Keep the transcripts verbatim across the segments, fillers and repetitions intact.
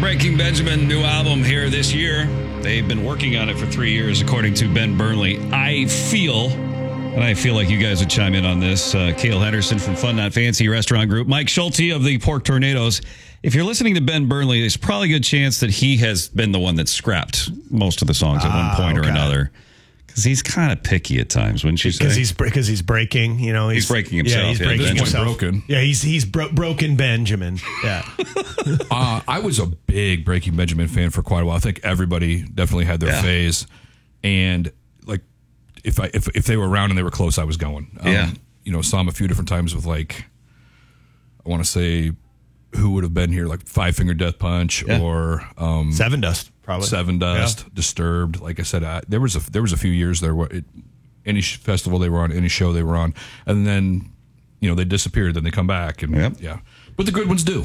Breaking Benjamin new album here this year. They've been working on it for three years, according to Ben Burnley. I feel, and I feel like you guys would chime in on this. Uh, Cale Henderson from Fun Not Fancy Restaurant Group, Mike Schulte of the Pork Tornadoes. If you're listening to Ben Burnley, there's probably a good chance that he has been the one that scrapped most of the songs at ah, one point okay. or another. Because he's kind of picky at times, wouldn't you say? Because he's because he's breaking, you know, he's, he's breaking himself. Yeah, he's yeah, breaking Benjamin. himself. Broken. Yeah, he's he's bro- broken Benjamin. Yeah. uh, I was a big Breaking Benjamin fan for quite a while. I think everybody definitely had their yeah. phase, and like if I if if they were around and they were close, I was going. Um, yeah. You know, saw them a few different times with like, I want to say, who would have been here, like Five Finger Death Punch yeah. or um, Seven Dust. Probably. Seven Dust, yeah. Disturbed. Like I said, I, there was a there was a few years there where it, any sh- festival they were on, any show they were on, and then you know they disappeared, then they come back, and yep. yeah, but the good ones do.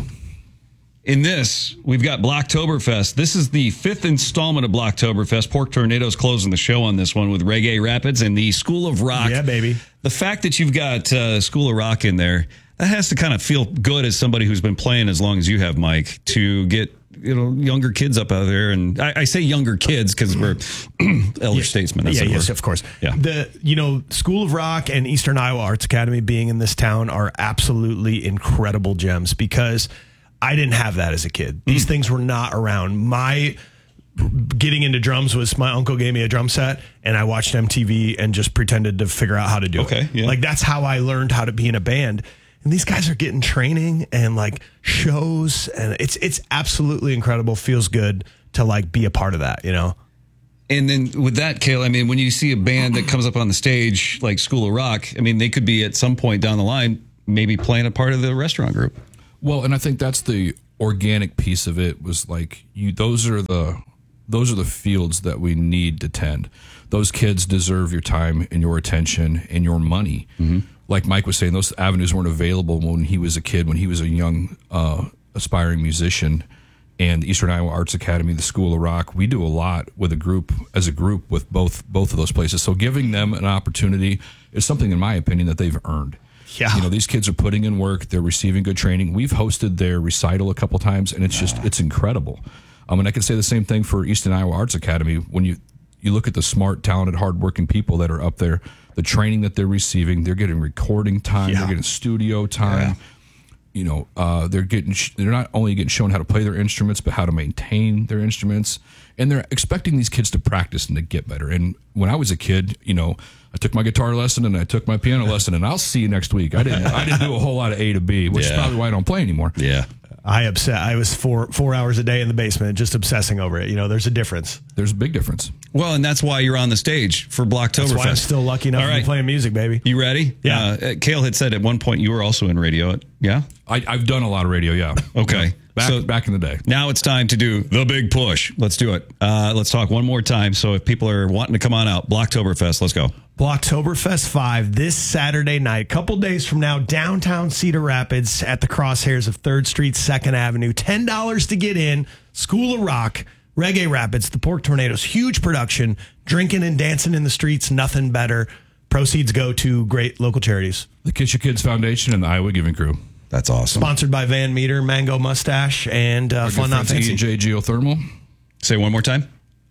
In this, we've got Blocktoberfest. This is the fifth installment of Blocktoberfest. Pork Tornadoes closing the show on this one with Reggae Rapids and the School of Rock. Yeah, baby. The fact that you've got uh, School of Rock in there, that has to kind of feel good as somebody who's been playing as long as you have, Mike, to get you know younger kids up out there. And I, I say younger kids because we're elder yeah. statesmen. Yeah, yes, of course. Yeah. The you know School of Rock and Eastern Iowa Arts Academy being in this town are absolutely incredible gems because I didn't have that as a kid. These mm. things were not around. My getting into drums was my uncle gave me a drum set and I watched M T V and just pretended to figure out how to do okay, it. Yeah. Like that's how I learned how to be in a band. And these guys are getting training and like shows, and it's it's absolutely incredible. Feels good to like be a part of that, you know. And then with that, Cale, I mean, when you see a band that comes up on the stage like School of Rock, I mean, they could be at some point down the line maybe playing a part of the restaurant group. Well, and I think that's the organic piece of it. Was like you; those are the those are the fields that we need to tend. Those kids deserve your time and your attention and your money. Mm-hmm. Like Mike was saying, those avenues weren't available when he was a kid, when he was a young, uh, aspiring musician. And the Eastern Iowa Arts Academy, the School of Rock, we do a lot with a group, as a group, with both both of those places. So giving them an opportunity is something, in my opinion, that they've earned. Yeah. You know, these kids are putting in work. They're receiving good training. We've hosted their recital a couple times, and it's just, it's incredible. Um, and I can say the same thing for Eastern Iowa Arts Academy. When you, you look at the smart, talented, hardworking people that are up there, the training that they're receiving, they're getting recording time, yeah. they're getting studio time. Yeah. You know, uh, they're getting, they're not only getting shown how to play their instruments, but how to maintain their instruments. And they're expecting these kids to practice and to get better. And when I was a kid, you know, I took my guitar lesson and I took my piano lesson, and I'll see you next week. I didn't, I didn't do a whole lot of A to B, which yeah. is probably why I don't play anymore. Yeah. I upset. I was four four hours a day in the basement, just obsessing over it. You know, there's a difference. There's a big difference. Well, and that's why you're on the stage for Blocktoberfest. That's why I'm still lucky enough All to right. be playing music, baby. You ready? Yeah. Uh, Cale had said at one point you were also in radio. Yeah? I, I've done a lot of radio, yeah. Okay. Yeah. Back, So- back in the day. Now it's time to do the big push. Let's do it. Uh, let's talk one more time. So if people are wanting to come on out, Blocktoberfest, let's go. Blocktoberfest five this Saturday night, couple days from now, downtown Cedar Rapids at the crosshairs of third Street, second Avenue. ten dollars to get in. School of Rock, Reggae Rapids, the Pork Tornadoes. Huge production. Drinking and dancing in the streets, nothing better. Proceeds go to great local charities. The Kiss Your Kids Foundation and the Iowa Giving Crew. That's awesome. Sponsored by Van Meter, Mango Mustache, and uh, Fun Not Fancy. E and J Geothermal. Say one more time.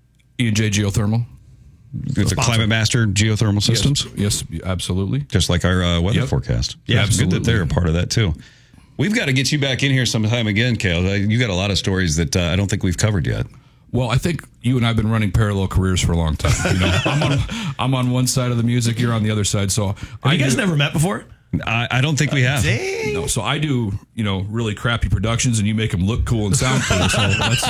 E and J Geothermal. It's a Climate Master geothermal systems. Yes, yes, absolutely. Just like our uh, weather Yep. forecast. Yeah, it's good that absolutely. they're a part of that too. We've got to get you back in here sometime again, Cale. You got a lot of stories that uh, I don't think we've covered yet. Well, I think you and I have been running parallel careers for a long time. You know, I'm on I'm on one side of the music, you're on the other side. So Have I you guys do, never met before? I, I don't think we have. Dang. no, so I do, you know, really crappy productions, and you make them look cool and sound cool. So that's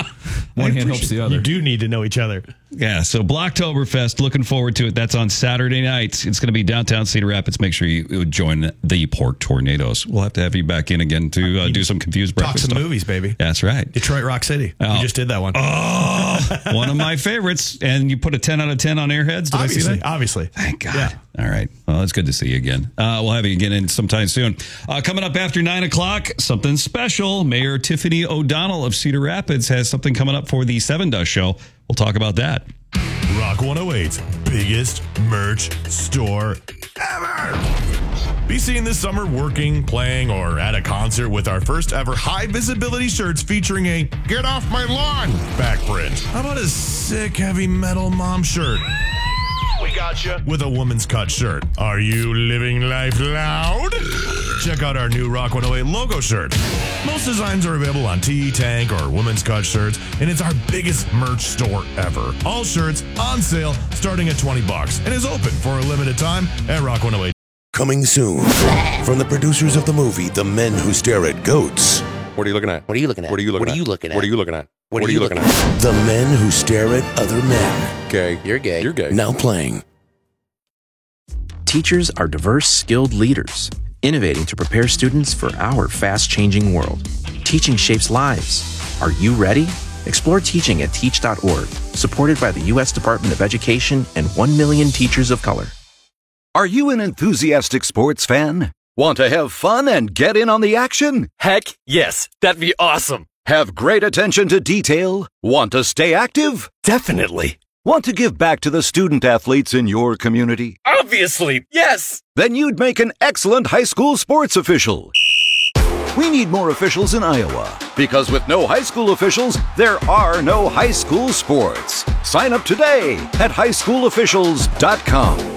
one hand helps the other. You do need to know each other. Yeah, so Blocktoberfest, looking forward to it. That's on Saturday night. It's going to be downtown Cedar Rapids. Make sure you would join the Pork Tornadoes. We'll have to have you back in again to uh, do some confused Talk breakfast some stuff. movies, baby. That's right. Detroit Rock City. Oh. We just did that one. Oh, one of my favorites. And you put a ten out of ten on Airheads. Did I see obviously, that? obviously. Thank God. Yeah. All right. Well, it's good to see you again. Uh, we'll have you again in sometime soon. Uh, coming up after nine o'clock, something special. Mayor Tiffany O'Donnell of Cedar Rapids has something coming up for the Seven Dust Show. We'll talk about that. Rock one oh eight's biggest merch store ever. Be seen this summer working, playing, or at a concert with our first ever high visibility shirts featuring a "Get Off My Lawn" back print. How about a sick heavy metal mom shirt? We got you. With a woman's cut shirt. Are you living life loud? Check out our new Rock one oh eight logo shirt. Most designs are available on T, Tank, or Women's Cut shirts, and it's our biggest merch store ever. All shirts on sale starting at twenty bucks and is open for a limited time at Rock one oh eight. Coming soon from the producers of the movie The Men Who Stare at Goats. What are you looking at? What are you looking at? What are you looking What at? are you looking at? What are you looking at? What are you looking at? The Men Who Stare at Other Men. Gay. You're gay. You're gay. Now playing. Teachers are diverse, skilled leaders, innovating to prepare students for our fast-changing world. Teaching shapes lives. Are you ready? Explore teaching at teach dot org, supported by the U S Department of Education and one million teachers of color. Are you an enthusiastic sports fan? Want to have fun and get in on the action? Heck, yes. That'd be awesome. Have great attention to detail? Want to stay active? Definitely. Want to give back to the student athletes in your community? Obviously, yes. Then you'd make an excellent high school sports official. We need more officials in Iowa, because with no high school officials, there are no high school sports. Sign up today at high school officials dot com.